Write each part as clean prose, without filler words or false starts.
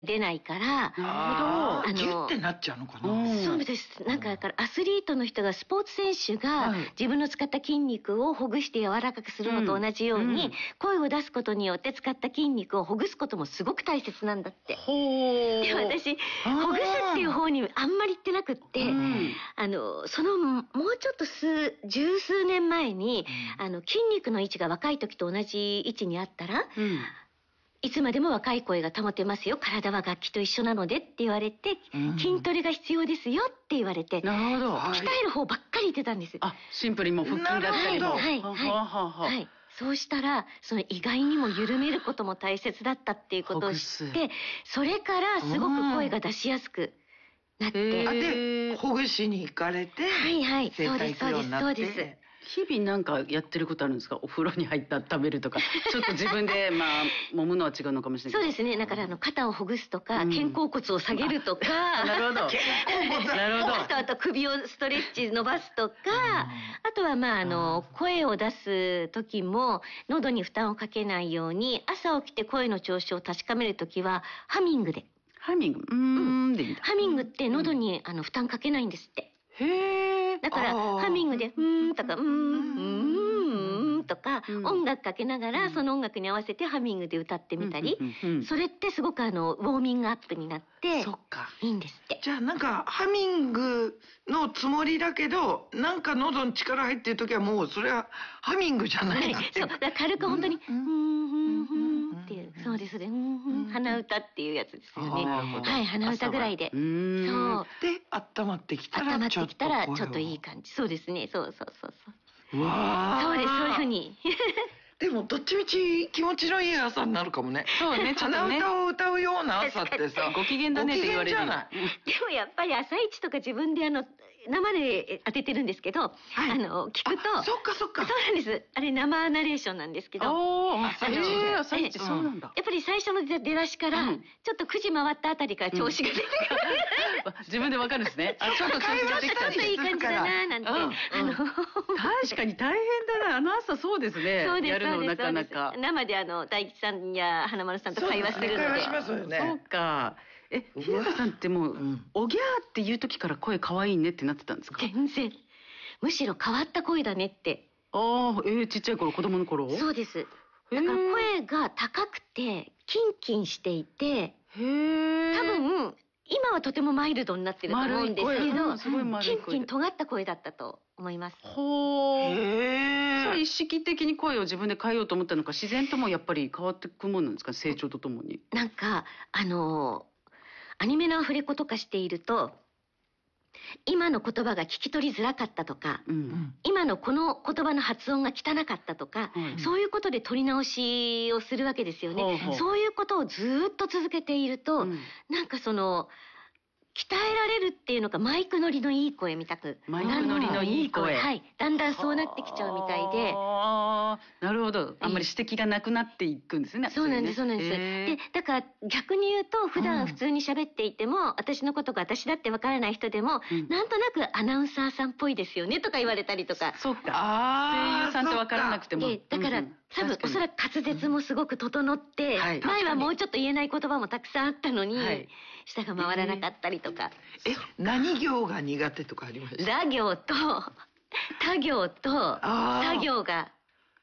出ないから、 ギュッてなっちゃうのかな。 そうです。なんかだからアスリートの人が、スポーツ選手が自分の使った筋肉をほぐして柔らかくするのと同じように、声を出すことによって使った筋肉をほぐすこともすごく大切なんだって。で、私ほぐすっていう方にあんまり行ってなくって、そのもうちょっと十数年前に、筋肉の位置が若い時と同じ位置にあったら、いつまでも若い声が保てますよ。体は楽器と一緒なのでって言われて、筋トレが必要ですよって言われて、 なるほど。 鍛える方ばっかり言ってたんです。 シンプルにも腹筋だったりも。 はい。そうしたら、その意外にも緩めることも大切だったっていうことを知って、それからすごく声が出しやすくなって。 で、ほぐしに行かれて、 そうです、そうです。 日々なんかやってることあるんですか？お風呂に入って温めるとか、ちょっと自分で揉むのは違うのかもしれない。 そうですね。だから肩をほぐすとか、肩甲骨を下げるとか、 なるほど。なるほど。 あと首をストレッチ伸ばすとか、あとは声を出す時も喉に負担をかけないように、朝起きて声の調子を確かめるときはハミングで。 ハミング。 ハミングって喉に負担かけないんですって。 へだからハミングでとかとか音楽かけながら、その音楽に合わせてハミングで歌ってみたり、それってすごくウォーミングアップになっていいんですって。 じゃあなんかハミングのつもりだけど、なんか喉に力入ってる時はもうそれはハミングじゃない。 そう、だから軽く本当にっていう、そうですね、鼻歌っていうやつですよね。はい、鼻歌ぐらいで。そう。 で、温まってきたらちょっといい感じ。そうですね、そう。 わー。 そうです、そういうふうに。 でもどっちみち気持ちのいい朝になるかもね。 そうね、 鼻歌を歌うような朝ってさ、 ご機嫌だねって言われる。 ご機嫌じゃない。 でもやっぱり朝一とか自分で生で当ててるんですけど、聞くと。 そっか。 そうなんです。あれ生ナレーションなんですけど。 朝一、そうなんだ。 やっぱり最初の出だしから、ちょっと9時回ったあたりから調子が出てくる。 自分でわかるんですね。 ちょっと会話したりちょっといい感じだななんて。 確かに大変だな、朝そうですね。やるのなかなか。 生で大吉さんや花丸さんと会話するので。 会話しますよね。 そうか。日高さんってもう、おぎゃーっていう時から声可愛いねってなってたんですか？ 全然。むしろ変わった声だねって。 ちっちゃい頃、子供の頃？ そうです。だから声が高くて、キンキンしていて、多分、今はとてもマイルドになってると思うんですけど、キンキン尖った声だったと思います。 それ意識的に声を自分で変えようと思ったのか、自然ともやっぱり変わっていくもんなんですか？成長とともに。 なんか、アニメのアフレコとかしていると、今の言葉が聞き取りづらかったとか、今のこの言葉の発音が汚かったとか、そういうことで取り直しをするわけですよね。そういうことをずーっと続けていると、なんか鍛えられるっていうのか、マイク乗りのいい声みたく。 マイク乗りのいい声。 はい。だんだんそうなってきちゃうみたいで。 なるほど。あんまり指摘がなくなっていくんですね。 そうなんです。で、だから逆に言うと、普段普通に喋っていても、私のことが私だってわからない人でも、なんとなくアナウンサーさんっぽいですよねとか言われたりとか。 そうか。声優さんってわからなくても。 だから、多分おそらく滑舌もすごく整って、前はもうちょっと言えない言葉もたくさんあったのに、舌が回らなかったりとか。 何行が苦手とかありました？ ラ行と、他行と、作業が。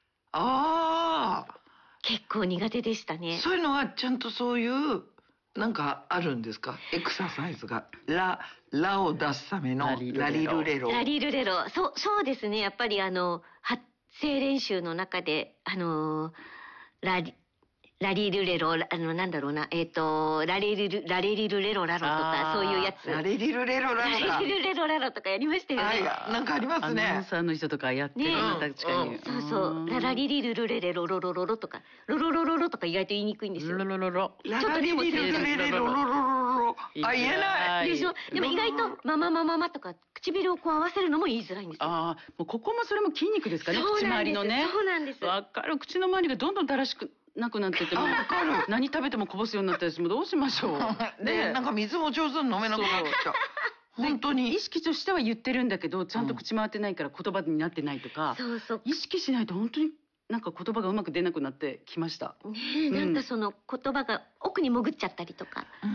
結構苦手でしたね。 そういうのはちゃんとそういう、なんかあるんですか？エクササイズが。ラを出すためのラリルレロ。 ラリルレロ。そうですね。やっぱり発声練習の中で、ラリルレロ、なんだろうな、ラリリルレロラロとか、そういうやつ。 ラリリルレロラロ。 ラリリルレロラロとかやりましたよね。 なんかありますね。 アナウンサーの人とかやってるの、確かに。 そう。ラリリルルレレロロロロロとか、ロロロロロとか意外と言いにくいんですよ。 ロロロロ。 ちょっとでも言えない。 でしょ？でも意外と、ママとか、唇を合わせるのも言いづらいんですよ。 もうここもそれも筋肉ですかね、口周りのね。 そうなんです。 わかる。口の周りがどんどんだらしくなくなってても、何食べてもこぼすようになったりしてもどうしましょう。 ね、なんか水も上手に飲めなくなっちゃう。本当に意識としては言ってるんだけど、ちゃんと口回ってないから言葉になってないとか、意識しないと本当になんか言葉がうまく出なくなってきました。 なんかその言葉が奥に潜っちゃったりとか。